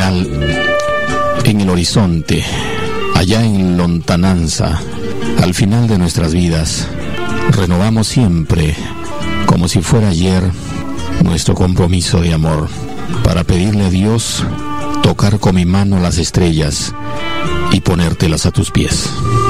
final, en el horizonte, allá en lontananza, al final de nuestras vidas, renovamos siempre, como si fuera ayer, nuestro compromiso de amor, para pedirle a Dios tocar con mi mano las estrellas y ponértelas a tus pies.